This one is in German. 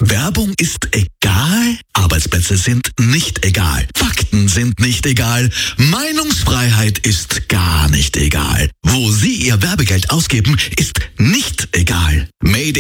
Werbung ist egal? Arbeitsplätze sind nicht egal. Fakten sind nicht egal. Meinungsfreiheit ist gar nicht egal. Wo Sie Ihr Werbegeld ausgeben, ist nicht egal. Made